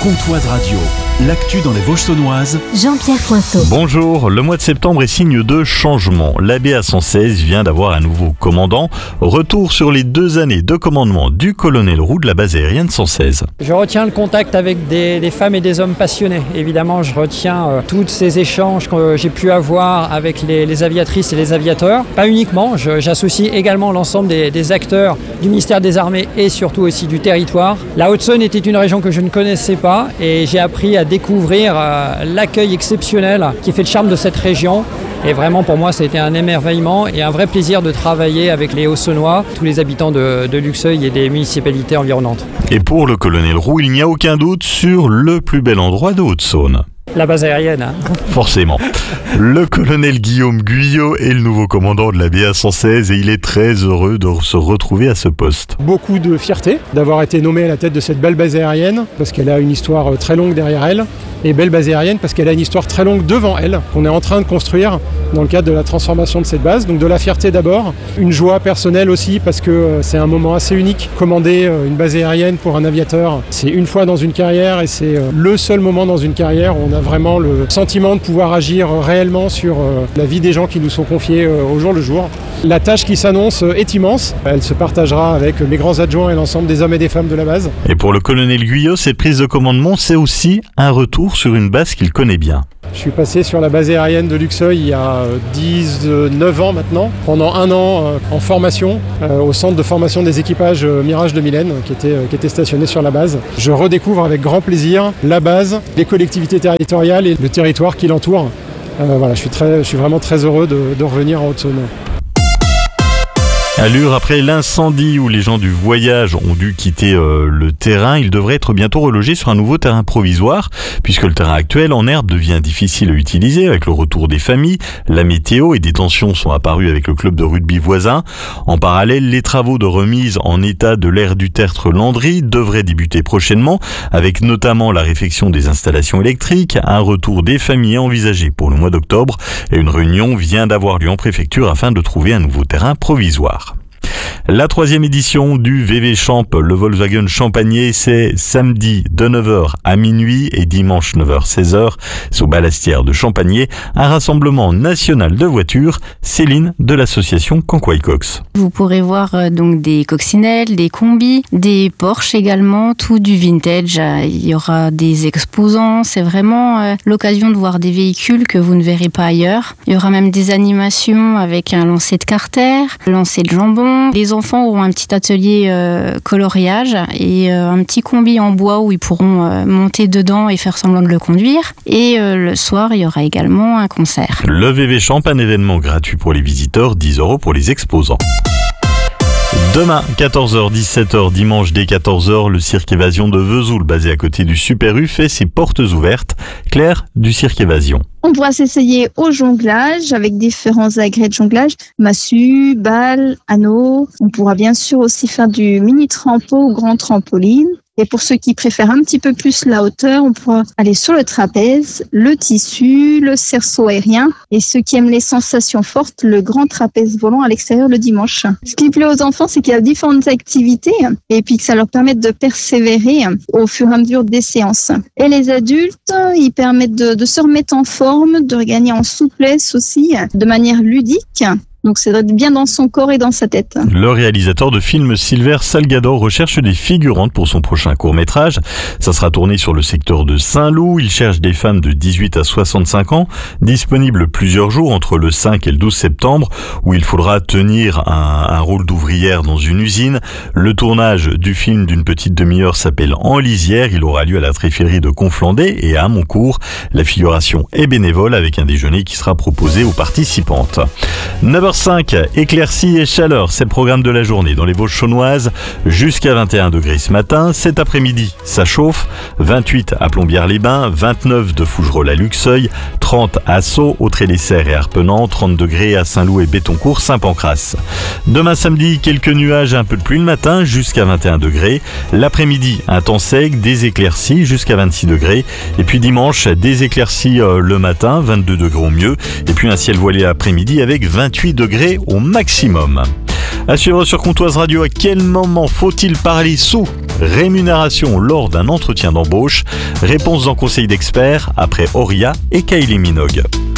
Comtoise Radio, l'actu dans les Vosges saunoises. Jean-Pierre Coinceau. Bonjour, le mois de septembre est signe de changement. L'ABA 116 vient d'avoir un nouveau commandant. Retour sur les 2 années de commandement du colonel Roux de la base aérienne 116. Je retiens le contact avec des femmes et des hommes passionnés. Évidemment, je retiens tous ces échanges que j'ai pu avoir avec les aviatrices et les aviateurs. Pas uniquement, j'associe également l'ensemble des acteurs du ministère des Armées et surtout aussi du territoire. La Haute-Saône était une région que je ne connaissais pas et j'ai appris à découvrir l'accueil exceptionnel qui fait le charme de cette région. Et vraiment pour moi ça a été un émerveillement et un vrai plaisir de travailler avec les Hauts-Saunois, tous les habitants de Luxeuil et des municipalités environnantes. Et pour le colonel Roux, il n'y a aucun doute sur le plus bel endroit de Haute-Saône. La base aérienne. Forcément. Le colonel Guillaume Guyot est le nouveau commandant de la BA 116 et il est très heureux de se retrouver à ce poste. Beaucoup de fierté d'avoir été nommé à la tête de cette belle base aérienne parce qu'elle a une histoire très longue derrière elle. Et belle base aérienne parce qu'elle a une histoire très longue devant elle qu'on est en train de construire dans le cadre de la transformation de cette base. Donc de la fierté d'abord, une joie personnelle aussi parce que c'est un moment assez unique. Commander une base aérienne pour un aviateur, c'est une fois dans une carrière et c'est le seul moment dans une carrière où on a vraiment le sentiment de pouvoir agir réellement sur la vie des gens qui nous sont confiés au jour le jour. La tâche qui s'annonce est immense. Elle se partagera avec mes grands adjoints et l'ensemble des hommes et des femmes de la base. Et pour le colonel Guyot, cette prise de commandement, c'est aussi un retour sur une base qu'il connaît bien. Je suis passé sur la base aérienne de Luxeuil il y a 19 ans maintenant, pendant 1 an en formation au centre de formation des équipages Mirage de Mylène qui était stationné sur la base. Je redécouvre avec grand plaisir la base, les collectivités territoriales et le territoire qui l'entoure. Je suis vraiment très heureux de revenir en Haute-Saône. À Lure, après l'incendie où les gens du voyage ont dû quitter le terrain, ils devraient être bientôt relogés sur un nouveau terrain provisoire, puisque le terrain actuel en herbe devient difficile à utiliser avec le retour des familles, la météo et des tensions sont apparues avec le club de rugby voisin. En parallèle, les travaux de remise en état de l'aire du Tertre-Landry devraient débuter prochainement, avec notamment la réfection des installations électriques. Un retour des familles est envisagé pour le mois d'octobre et une réunion vient d'avoir lieu en préfecture afin de trouver un nouveau terrain provisoire. La 3e édition du VV Champ, le Volkswagen Champagné, c'est samedi de 9h à minuit et dimanche 9h-16h, sous Ballastière de Champagné, un rassemblement national de voitures. Céline de l'association Canquois-Cox. Vous pourrez voir donc des coccinelles, des combis, des Porsche également, tout du vintage. Il y aura des exposants, c'est vraiment l'occasion de voir des véhicules que vous ne verrez pas ailleurs. Il y aura même des animations avec un lancer de carter, lancer de jambon. Les enfants auront un petit atelier coloriage et un petit combi en bois où ils pourront monter dedans et faire semblant de le conduire. Et le soir, il y aura également un concert. Le VV Champ, un événement gratuit pour les visiteurs, 10 € pour les exposants. Demain, 14h-17h, dimanche dès 14h, le cirque Évasion de Vesoul, basé à côté du Super U, fait ses portes ouvertes. Claire du cirque Évasion. On pourra s'essayer au jonglage avec différents agrès de jonglage, massue, balle, anneau. On pourra bien sûr aussi faire du mini trampo ou grand trampoline. Et pour ceux qui préfèrent un petit peu plus la hauteur, on pourra aller sur le trapèze, le tissu, le cerceau aérien. Et ceux qui aiment les sensations fortes, le grand trapèze volant à l'extérieur le dimanche. Ce qui plaît aux enfants, c'est qu'il y a différentes activités et puis que ça leur permet de persévérer au fur et à mesure des séances. Et les adultes, ils permettent de se remettre en forme, de regagner en souplesse aussi, de manière ludique. Donc c'est d'être bien dans son corps et dans sa tête. Le réalisateur de films Silver Salgado recherche des figurantes pour son prochain court-métrage. Ça sera tourné sur le secteur de Saint-Loup. Il cherche des femmes de 18 à 65 ans, disponibles plusieurs jours entre le 5 et le 12 septembre, où il faudra tenir un rôle d'ouvrière dans une usine. Le tournage du film d'une petite demi-heure s'appelle En lisière. Il aura lieu à la Tréférie de Conflandais et à Moncourt. La figuration est bénévole avec un déjeuner qui sera proposé aux participantes. 9h05, éclaircies et chaleur, c'est le programme de la journée dans les Vosges saunoises, jusqu'à 21 degrés ce matin. Cet après-midi, ça chauffe, 28 à Plombières-les-Bains, 29 de Fougerolles à Luxeuil, 30 à Sceaux, Autrey-les-Serres et Arpenant, 30 degrés à Saint-Loup et Bétoncourt, Saint-Pancras. Demain samedi, quelques nuages et un peu de pluie le matin, jusqu'à 21 degrés. L'après-midi, un temps sec, des éclaircies jusqu'à 26 degrés. Et puis dimanche, des éclaircies le matin, 22 degrés au mieux. Et puis un ciel voilé l'après-midi avec 28 degrés au maximum. À suivre sur Comtoise Radio, à quel moment faut-il parler sous rémunération lors d'un entretien d'embauche? Réponse dans Conseil d'experts après Auria et Kylie Minogue.